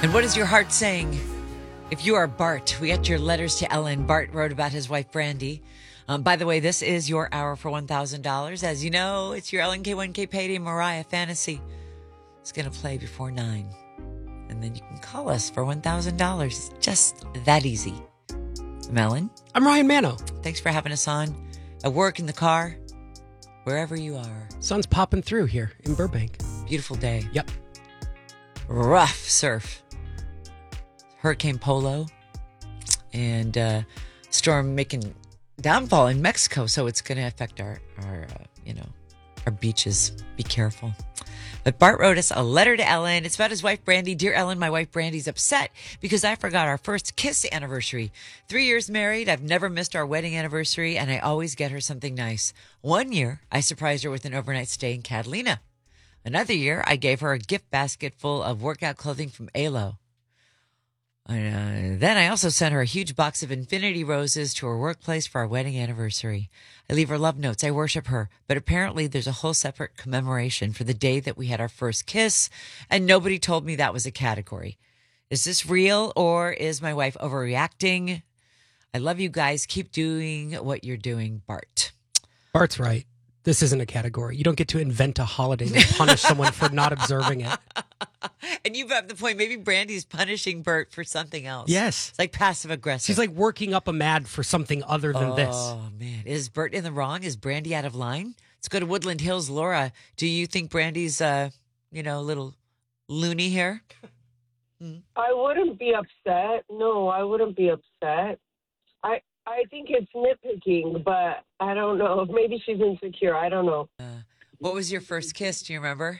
And what is your heart saying? If you are Bart, we got your letters to Ellen. Bart wrote about his wife, Brandy. By the way, this is your hour for $1,000. As you know, it's your Ellen K1K Payday Mariah Fantasy. It's going to play before 9. And then you can call us for $1,000. It's just that easy. I'm Ellen. I'm Ryan Mano. Thanks for having us on. At work, in the car, wherever you are. Sun's popping through here in Burbank. Beautiful day. Yep. Rough surf. Hurricane Polo and storm making downfall in Mexico, so it's going to affect our beaches. Be careful. But Bart wrote us a letter to Ellen. It's about his wife, Brandy. Dear Ellen, my wife, Brandy's upset because I forgot our first kiss anniversary. 3 years married. I've never missed our wedding anniversary, and I always get her something nice. 1 year, I surprised her with an overnight stay in Catalina. Another year, I gave her a gift basket full of workout clothing from Alo. Then I also sent her a huge box of infinity roses to her workplace for our wedding anniversary. I leave her love notes. I worship her. But apparently there's a whole separate commemoration for the day that we had our first kiss, and nobody told me that was a category. Is this real, or is my wife overreacting? I love you guys. Keep doing what you're doing, Bart. Bart's right. This isn't a category. You don't get to invent a holiday to punish someone for not observing it. And you have the point. Maybe Brandy's punishing Bert for something else. Yes. It's like passive aggressive. She's like working up a mad for something other than this. Oh, man. Is Bert in the wrong? Is Brandy out of line? Let's go to Woodland Hills. Laura, do you think Brandy's, a little loony here? I wouldn't be upset. No, I wouldn't be upset. I think it's nitpicking, but I don't know. Maybe she's insecure. I don't know. What was your first kiss? Do you remember?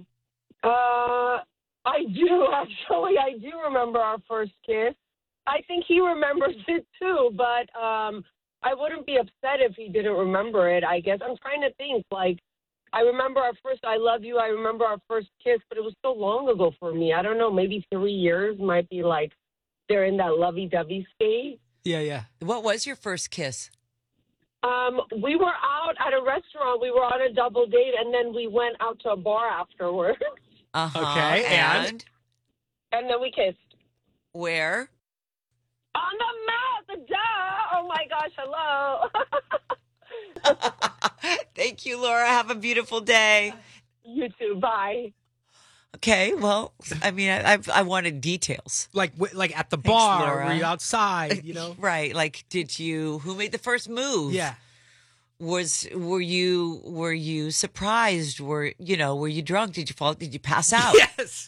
I do, actually. I do remember our first kiss. I think he remembers it, too, but I wouldn't be upset if he didn't remember it, I guess. I'm trying to think. Like, I remember our first I love you. I remember our first kiss, but it was so long ago for me. I don't know. Maybe 3 years might be like they're in that lovey-dovey state. Yeah. What was your first kiss? We were out at a restaurant. We were on a double date, and then we went out to a bar afterwards. Okay, and then we kissed. Where? On the mouth, duh! Oh, my gosh, hello. Thank you, Laura. Have a beautiful day. You too. Bye. Okay, well, I mean, I wanted details. like at the bar, Laura. were you outside, Right, like, who made the first move? Yeah. Were you surprised? Were you drunk? Did you fall? Did you pass out? Yes.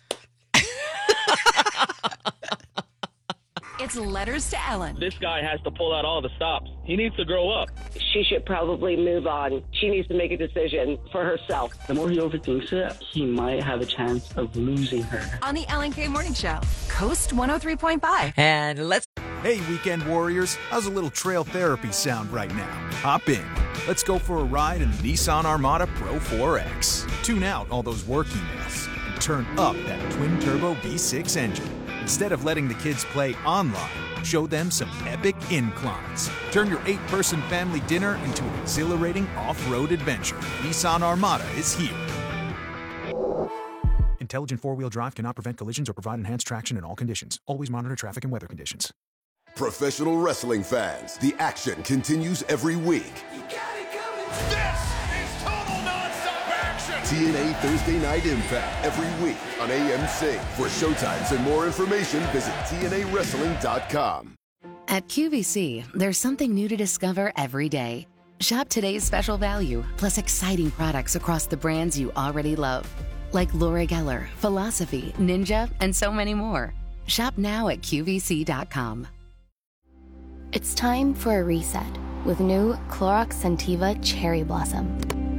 It's Letters to Ellen. This guy has to pull out all the stops. He needs to grow up. She should probably move on. She needs to make a decision for herself. The more he overthinks it, he might have a chance of losing her. On the Ellen K Morning Show. Coast 103.5. And let's. Hey, weekend warriors, how's a little trail therapy sound right now? Hop in. Let's go for a ride in the Nissan Armada Pro 4X. Tune out all those work emails and turn up that twin-turbo V6 engine. Instead of letting the kids play online, show them some epic inclines. Turn your 8-person family dinner into an exhilarating off-road adventure. Nissan Armada is here. Intelligent four-wheel drive cannot prevent collisions or provide enhanced traction in all conditions. Always monitor traffic and weather conditions. Professional wrestling fans, the action continues every week. This is total nonstop action! TNA Thursday Night Impact every week on AMC. For showtimes and more information, visit TNAWrestling.com. At QVC, there's something new to discover every day. Shop today's special value, plus exciting products across the brands you already love. Like Laura Geller, Philosophy, Ninja, and so many more. Shop now at QVC.com. It's time for a reset with new Clorox Scentiva Cherry Blossom.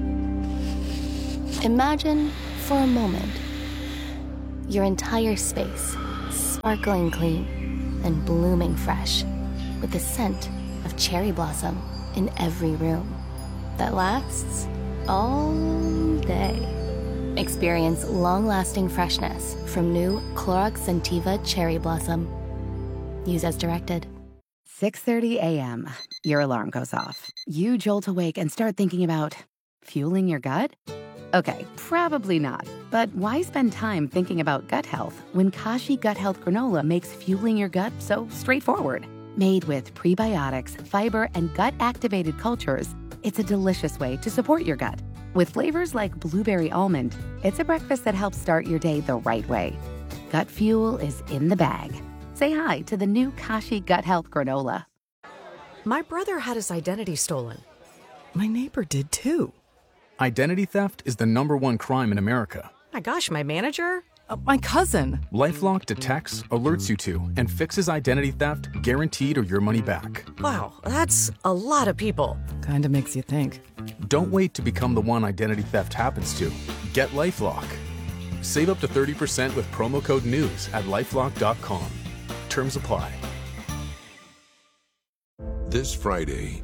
Imagine, for a moment, your entire space sparkling clean and blooming fresh with the scent of cherry blossom in every room that lasts all day. Experience long-lasting freshness from new Clorox Scentiva Cherry Blossom. Use as directed. 6:30 a.m. Your alarm goes off. You jolt awake and start thinking about fueling your gut? Okay, probably not. But why spend time thinking about gut health when Kashi Gut Health Granola makes fueling your gut so straightforward? Made with prebiotics, fiber, and gut-activated cultures, it's a delicious way to support your gut. With flavors like blueberry almond, it's a breakfast that helps start your day the right way. Gut fuel is in the bag. Say hi to the new Kashi Gut Health Granola. My brother had his identity stolen. My neighbor did too. Identity theft is the #1 crime in America. My gosh, my manager? My cousin. LifeLock detects, alerts you to, and fixes identity theft guaranteed or your money back. Wow, that's a lot of people. Kinda makes you think. Don't wait to become the one identity theft happens to. Get LifeLock. Save up to 30% with promo code NEWS at LifeLock.com. Terms apply. This Friday.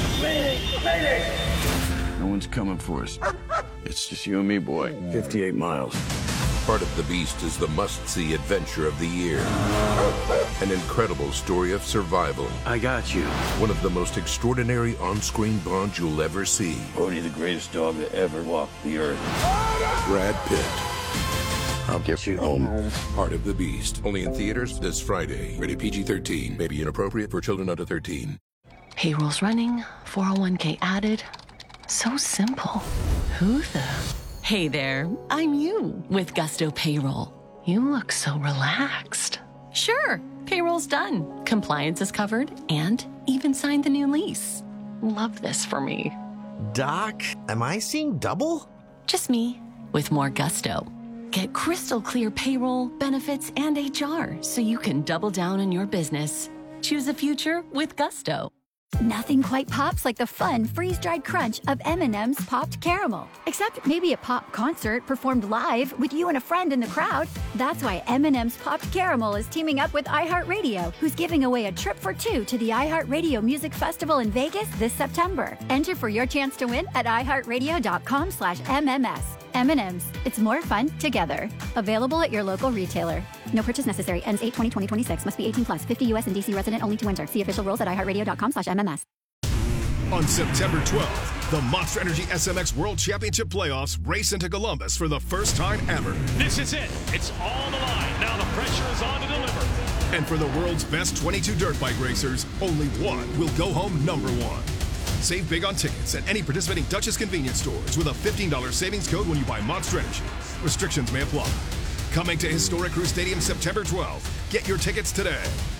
No one's coming for us. It's just you and me, boy. 58 miles. Part of the Beast is the must-see adventure of the year. An incredible story of survival. I got you. One of the most extraordinary on-screen bonds you'll ever see. Bodhi, the greatest dog that ever walked the earth. Brad Pitt. I'll get you home. Part of the Beast. Only in theaters this Friday. Rated PG-13. May be inappropriate for children under 13. Payroll's running, 401k added. So simple. Who the... Hey there, I'm you with Gusto Payroll. You look so relaxed. Sure, payroll's done. Compliance is covered and even signed the new lease. Love this for me. Doc, am I seeing double? Just me with more gusto. Get crystal clear payroll, benefits, and HR so you can double down on your business. Choose a future with Gusto. Nothing quite pops like the fun freeze-dried crunch of M&M's Popped Caramel. Except maybe a pop concert performed live with you and a friend in the crowd. That's why M&M's Popped Caramel is teaming up with iHeartRadio, who's giving away a trip for two to the iHeartRadio Music Festival in Vegas this September. Enter for your chance to win at iHeartRadio.com/MMS. M&M's. It's more fun together. Available at your local retailer. No purchase necessary. Ends 8/20/2026. Must be 18 plus. 50 U.S. and D.C. resident only to enter. See official rules at iHeartRadio.com/MMS. On September 12th, the Monster Energy SMX World Championship Playoffs race into Columbus for the first time ever. This is it. It's all on the line. Now the pressure is on to deliver. And for the world's best 22 dirt bike racers, only one will go home #1. Save big on tickets at any participating Duchess convenience stores with a $15 savings code when you buy Monster Energy. Restrictions may apply. Coming to Historic Crew Stadium September 12th. Get your tickets today.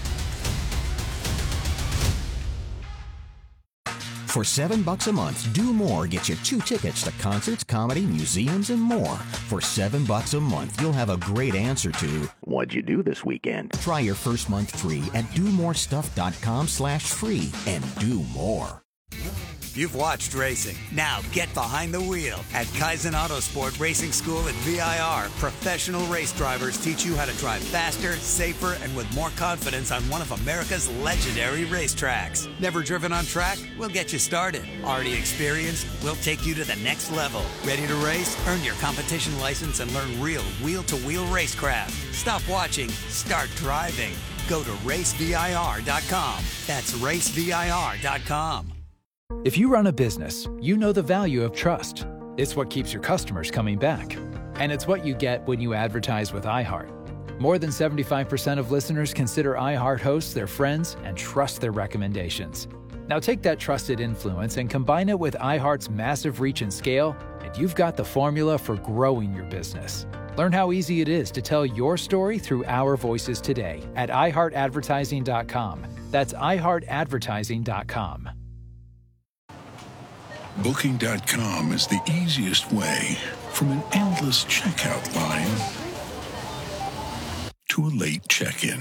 For $7 a month, Do More gets you 2 tickets to concerts, comedy, museums, and more. For $7 a month, you'll have a great answer to What'd you do this weekend? Try your first month free at domorestuff.com/free and do more. You've watched racing. Now get behind the wheel. At Kaizen Autosport Racing School at VIR, professional race drivers teach you how to drive faster, safer, and with more confidence on one of America's legendary racetracks. Never driven on track? We'll get you started. Already experienced? We'll take you to the next level. Ready to race? Earn your competition license and learn real wheel-to-wheel racecraft. Stop watching. Start driving. Go to racevir.com. That's racevir.com. If you run a business, you know the value of trust. It's what keeps your customers coming back. And it's what you get when you advertise with iHeart. More than 75% of listeners consider iHeart hosts their friends and trust their recommendations. Now take that trusted influence and combine it with iHeart's massive reach and scale, and you've got the formula for growing your business. Learn how easy it is to tell your story through our voices today at iHeartAdvertising.com. That's iHeartAdvertising.com. Booking.com is the easiest way from an endless checkout line to a late check-in.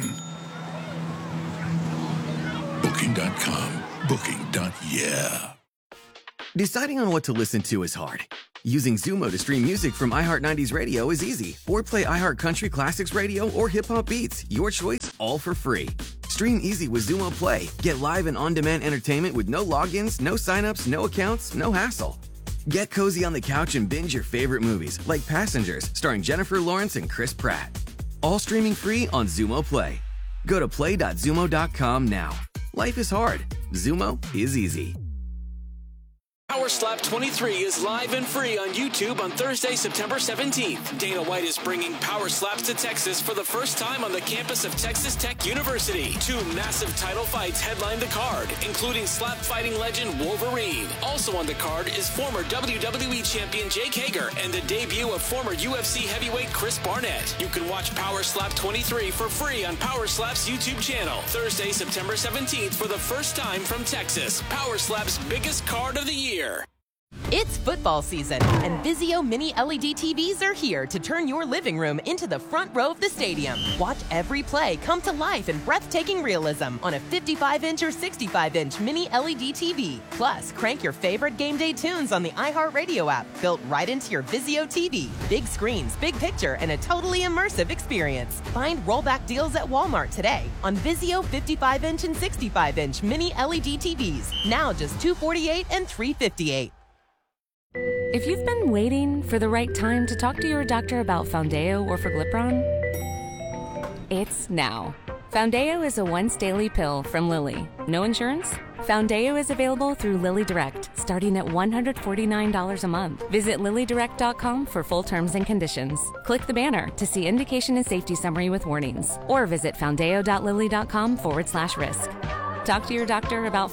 Booking.com. Booking.yeah. Deciding on what to listen to is hard. Using Zumo to stream music from iHeart 90s Radio is easy. Or play iHeart Country Classics Radio or Hip Hop Beats. Your choice, all for free. Stream easy with Zumo Play. Get live and on-demand entertainment with no logins, no signups, no accounts, no hassle. Get cozy on the couch and binge your favorite movies, like Passengers, starring Jennifer Lawrence and Chris Pratt. All streaming free on Zumo Play. Go to play.zumo.com now. Life is hard. Zumo is easy. Power Slap 23 is live and free on YouTube on Thursday, September 17th. Dana White is bringing Power Slaps to Texas for the first time on the campus of Texas Tech University. 2 massive title fights headline the card, including slap fighting legend Wolverine. Also on the card is former WWE champion Jake Hager and the debut of former UFC heavyweight Chris Barnett. You can watch Power Slap 23 for free on Power Slap's YouTube channel. Thursday, September 17th for the first time from Texas. Power Slap's biggest card of the year. It's football season, and Vizio Mini LED TVs are here to turn your living room into the front row of the stadium. Watch every play come to life in breathtaking realism on a 55-inch or 65-inch Mini LED TV. Plus, crank your favorite game day tunes on the iHeartRadio app, built right into your Vizio TV. Big screens, big picture, and a totally immersive experience. Find rollback deals at Walmart today on Vizio 55-inch and 65-inch Mini LED TVs. Now just $248 and $358. If you've been waiting for the right time to talk to your doctor about Foundeo or Forglipron, it's now. Foundeo is a once-daily pill from Lilly. No insurance? Foundeo is available through Lilly Direct, starting at $149 a month. Visit LillyDirect.com for full terms and conditions. Click the banner to see indication and safety summary with warnings, or visit Foundeo.Lilly.com/risk. Talk to your doctor about